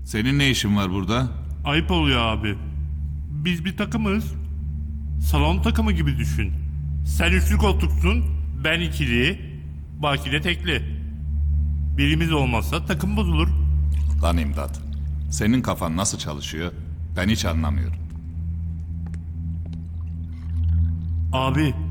Senin ne işin var burada? Ayıp oluyor abi. Biz bir takımız. Salon takımı gibi düşün. Sen üçlü koltuksun, ben ikili, Baki de tekli. Birimiz olmazsa takım bozulur. Lan İmdat. Senin kafan nasıl çalışıyor? Ben hiç anlamıyorum. Abi,